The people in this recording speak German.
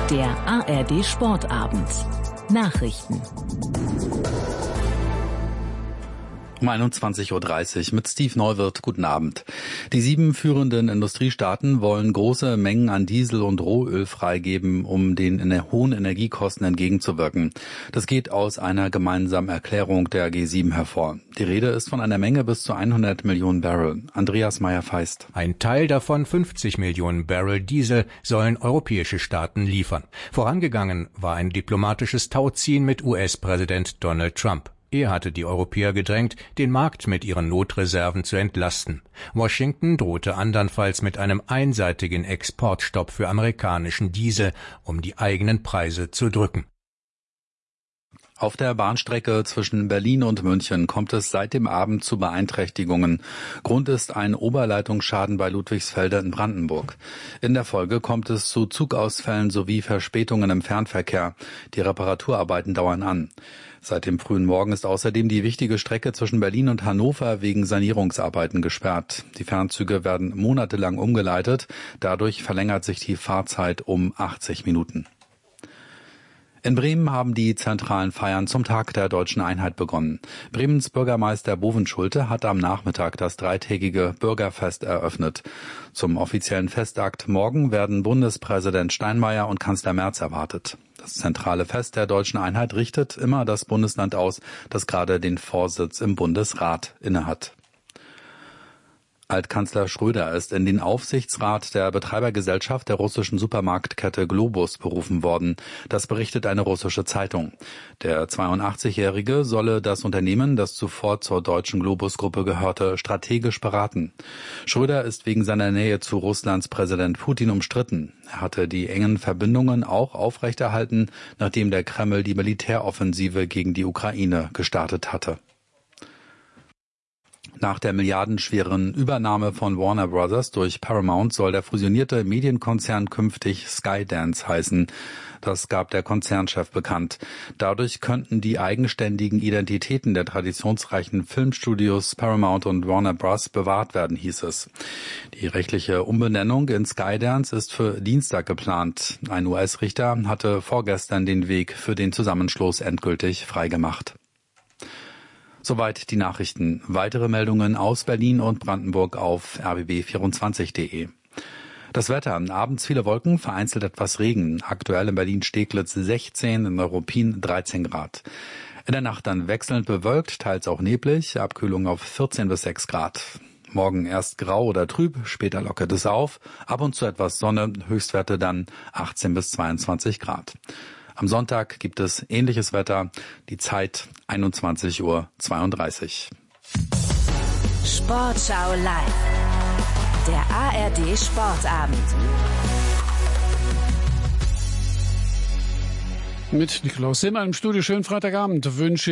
Der ARD Sportabend. Nachrichten. Um 21.30 Uhr mit Steve Neuwirth. Guten Abend. Die 7 führenden Industriestaaten wollen große Mengen an Diesel und Rohöl freigeben, um den hohen Energiekosten entgegenzuwirken. Das geht aus einer gemeinsamen Erklärung der G7 hervor. Die Rede ist von einer Menge bis zu 100 Millionen Barrel. Andreas Meyer-Feist. Ein Teil davon, 50 Millionen Barrel Diesel, sollen europäische Staaten liefern. Vorangegangen war ein diplomatisches Tauziehen mit US-Präsident Donald Trump. Er hatte die Europäer gedrängt, den Markt mit ihren Notreserven zu entlasten. Washington drohte andernfalls mit einem einseitigen Exportstopp für amerikanischen Diesel, um die eigenen Preise zu drücken. Auf der Bahnstrecke zwischen Berlin und München kommt es seit dem Abend zu Beeinträchtigungen. Grund ist ein Oberleitungsschaden bei Ludwigsfelde in Brandenburg. In der Folge kommt es zu Zugausfällen sowie Verspätungen im Fernverkehr. Die Reparaturarbeiten dauern an. Seit dem frühen Morgen ist außerdem die wichtige Strecke zwischen Berlin und Hannover wegen Sanierungsarbeiten gesperrt. Die Fernzüge werden monatelang umgeleitet. Dadurch verlängert sich die Fahrzeit um 80 Minuten. In Bremen haben die zentralen Feiern zum Tag der Deutschen Einheit begonnen. Bremens Bürgermeister Bovenschulte hat am Nachmittag das dreitägige Bürgerfest eröffnet. Zum offiziellen Festakt morgen werden Bundespräsident Steinmeier und Kanzler Merz erwartet. Das zentrale Fest der Deutschen Einheit richtet immer das Bundesland aus, das gerade den Vorsitz im Bundesrat innehat. Altkanzler Schröder ist in den Aufsichtsrat der Betreibergesellschaft der russischen Supermarktkette Globus berufen worden. Das berichtet eine russische Zeitung. Der 82-Jährige solle das Unternehmen, das zuvor zur deutschen Globus-Gruppe gehörte, strategisch beraten. Schröder ist wegen seiner Nähe zu Russlands Präsident Putin umstritten. Er hatte die engen Verbindungen auch aufrechterhalten, nachdem der Kreml die Militäroffensive gegen die Ukraine gestartet hatte. Nach der milliardenschweren Übernahme von Warner Bros. Durch Paramount soll der fusionierte Medienkonzern künftig Skydance heißen. Das gab der Konzernchef bekannt. Dadurch könnten die eigenständigen Identitäten der traditionsreichen Filmstudios Paramount und Warner Bros. Bewahrt werden, hieß es. Die rechtliche Umbenennung in Skydance ist für Dienstag geplant. Ein US-Richter hatte vorgestern den Weg für den Zusammenschluss endgültig freigemacht. Soweit die Nachrichten. Weitere Meldungen aus Berlin und Brandenburg auf rbb24.de. Das Wetter. Abends viele Wolken, vereinzelt etwas Regen. Aktuell in Berlin-Steglitz 16, in Neuruppin 13 Grad. In der Nacht dann wechselnd bewölkt, teils auch neblig, Abkühlung auf 14 bis 6 Grad. Morgen erst grau oder trüb, später lockert es auf, ab und zu etwas Sonne, Höchstwerte dann 18 bis 22 Grad. Am Sonntag gibt es ähnliches Wetter, die Zeit 21.32 Uhr. Sportschau live. Der ARD Sportabend. Mit Nikolaus Simmer im Studio. Schönen Freitagabend wünsche